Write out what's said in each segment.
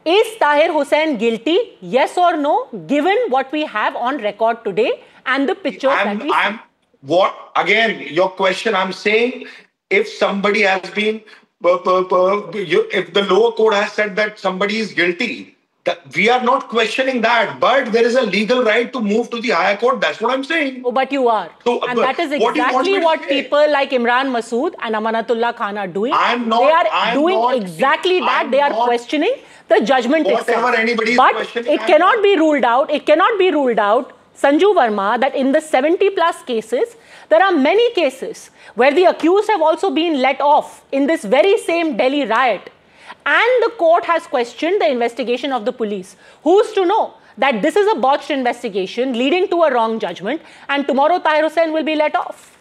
Is Tahir Hussain guilty? Yes or no? Given what we have on record today and the pictures that we see. Again, your question, I'm saying if somebody has been, if the lower court has said that somebody is guilty, we are not questioning that, but there is a legal right to move to the higher court. That's what I'm saying. Oh, but you are. So, and that is exactly what people like Imran Masood and Amanatullah Khan are doing. They are doing exactly that. They are questioning the judgment itself. But it cannot be ruled out. It cannot be ruled out, Sanju Verma, that in the 70 plus cases, there are many cases where the accused have also been let off in this very same Delhi riot. And the court has questioned the investigation of the police. Who's to know that this is a botched investigation leading to a wrong judgment, and tomorrow Tahir Hussain will be let off?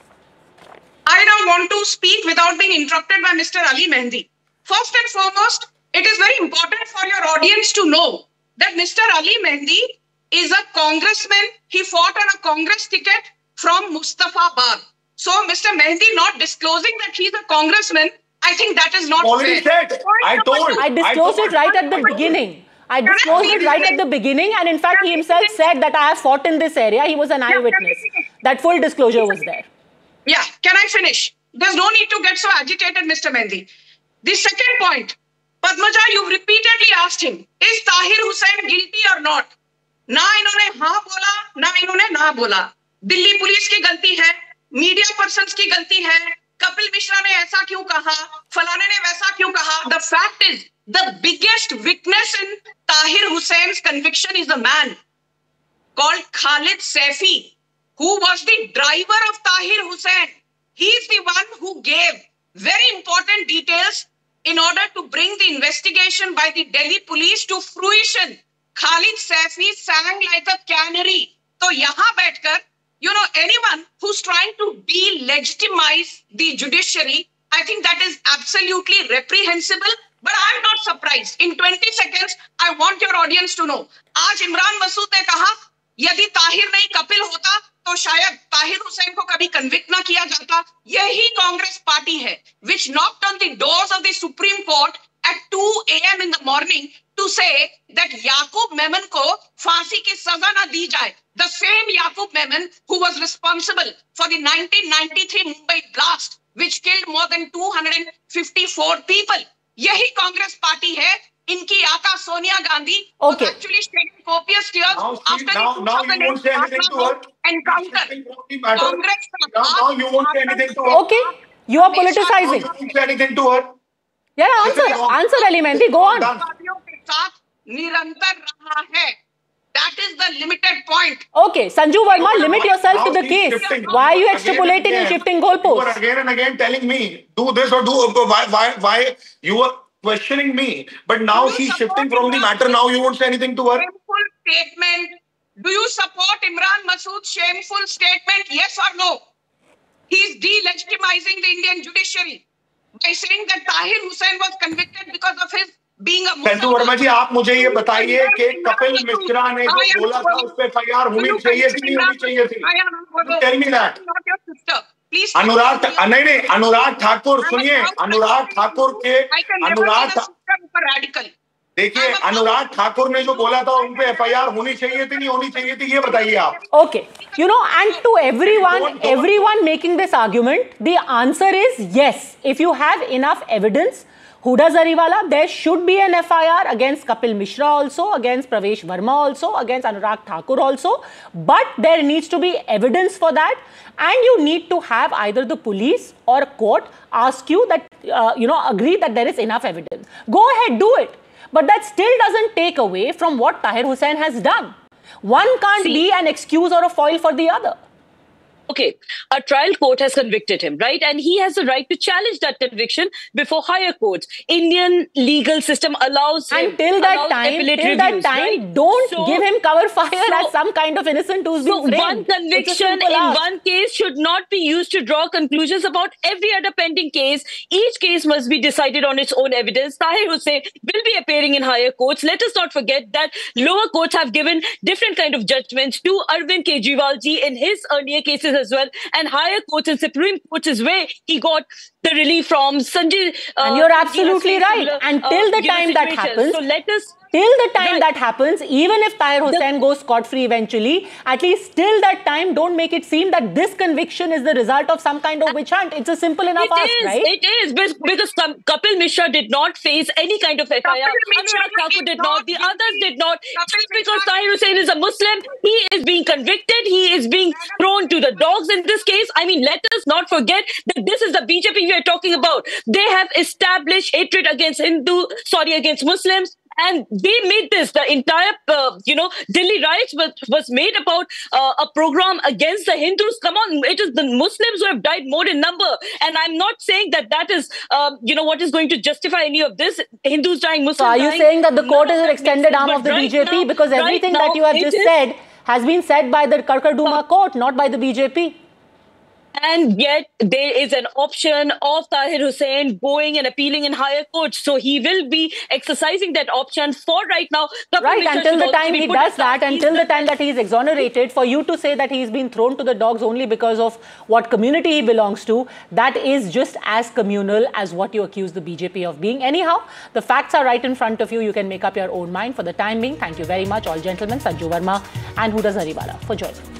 I now want to speak without being interrupted by Mr. Ali Mehdi. First and foremost, it is very important for your audience to know that Mr. Ali Mehdi is a congressman. He fought on a Congress ticket from Mustafabad. So Mr. Mehdi not disclosing that he's a congressman, I think that is not fair. Said. I disclosed it right at the beginning. I disclosed it right at the beginning, and in fact, he himself said that I have fought in this area. He was an eyewitness. That full disclosure was there. Yeah, can I finish? There's no need to get so agitated, Mr. Mehdi. The second point, Padmaja, you've repeatedly asked him, is Tahir Hussain guilty or not? Na inhone haan bola, na inhone na bola. Delhi police की गलती है, media persons की गलती है, Kapil Mishra ने ऐसा क्यों कहा, फलाने ने वैसा क्यों कहा. The fact is, the biggest witness in Tahir Hussain's conviction is a man called Khalid Saifi, who was the driver of Tahir Hussain. He is the one who gave very important details in order to bring the investigation by the Delhi police to fruition. Khalid Saifi sang like a canary. So yahan baitkar, anyone who's trying to delegitimize the judiciary, I think that is absolutely reprehensible. But I'm not surprised. In 20 seconds, I want your audience to know. आज इमरान मसूद ने कहा, यदि ताहिर नहीं कपिल होता, तो शायद ताहिर हुसैन को कभी कन्विक्ट ना किया जाता. यही कांग्रेस पार्टी है, which knocked on the doors of the Supreme Court at 2 a.m. in the morning to say that Yaqub Memon को फांसी की सजा ना दी जाए. The same Yaqub Memon who was responsible for the 1993 Mumbai blast, which killed more than 254 people. यही Congress party है. इनकी आका Sonia Gandhi was actually shedding copious tears after the 2008 encounter. Congress. Now you won't say anything to her. Okay, you are politicizing. You won't say anything to her. Yeah, answer, Ali Mehdi. Go on. निरंतर रहा है. That is the limited point. Okay, Sanju Verma, limit yourself to the case. Why are you extrapolating and shifting goalposts? You are again and again telling me, do this or do... Why you are questioning me? But now she's shifting from the matter. Now you won't say anything to her. Shameful statement. Do you support Imran Masood's shameful statement? Yes or no? He's delegitimizing the Indian judiciary by saying that Tahir Hussain was convicted because of his being a Muslim. Sanju Verma जी, आप मुझे ये बताइए कि कपिल मिश्रा ने जो बोला था उस पे FIR होनी चाहिए थी, नहीं होनी चाहिए थी? Tell me that. Anurag Thakur, सुनिए, अनुराग ठाकुर देखिए, अनुराग ठाकुर ने जो बोला था उन पे FIR होनी चाहिए थी, नहीं होनी चाहिए थी, ये बताइए आप. Okay, and to everyone making this argument, the answer is yes. If you have enough evidence, Huda Zariwala, there should be an FIR against Kapil Mishra also, against Pravesh Verma also, against Anurag Thakur also. But there needs to be evidence for that. And you need to have either the police or court ask you that, agree that there is enough evidence. Go ahead, do it. But that still doesn't take away from what Tahir Hussain has done. One can't be an excuse or a foil for the other. Okay, a trial court has convicted him, right? And he has the right to challenge that conviction before higher courts. Indian legal system allows him. Until that time, don't give him cover fire as some kind of innocent who's been framed. So one conviction in one case should not be used to draw conclusions about every other pending case. Each case must be decided on its own evidence. Tahir Hussain will be appearing in higher courts. Let us not forget that lower courts have given different kind of judgments to Arvind Kejriwal ji in his earlier cases as well, and higher courts and Supreme Court is where he got the relief from Sanjay. And you're absolutely right. Until the time that happens, so let us. Till the time that happens, even if Tahir Hussain goes scot-free eventually, at least till that time, don't make it seem that this conviction is the result of some kind of witch hunt. It's a simple enough ask, right? It is, because Kapil Mishra did not face any kind of FIR. Anurag Thakur did not. The others did not. Just because Tahir Hussain is a Muslim, he is being convicted. He is being thrown to the dogs in this case. I mean, let us not forget that this is the BJP we are talking about. They have established hatred against against Muslims. And they made this, the entire, Delhi riots was made about a program against the Hindus. Come on, it is the Muslims who have died more in number. And I'm not saying that is, what is going to justify any of this. Hindus dying, Muslims dying. So are you saying that the court is an extended arm of the BJP? Because everything that you have just said has been said by the Karkarduma court, not by the BJP. And yet there is an option of Tahir Hussain going and appealing in higher courts. So he will be exercising that option for right now. Right, until the time he does that, until the time that he is exonerated, for you to say that he's been thrown to the dogs only because of what community he belongs to, that is just as communal as what you accuse the BJP of being. Anyhow, the facts are right in front of you. You can make up your own mind. For the time being, thank you very much, all gentlemen, Sanju Verma and Huda Zariwala for joining.